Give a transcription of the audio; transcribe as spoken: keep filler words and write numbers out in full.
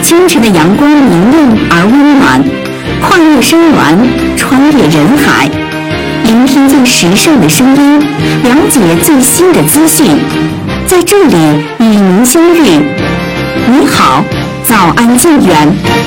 清晨的阳光明亮而温暖，跨越山峦，穿越人海，聆听最时尚的声音，了解最新的资讯，在这里与您相遇。你好，早安静远。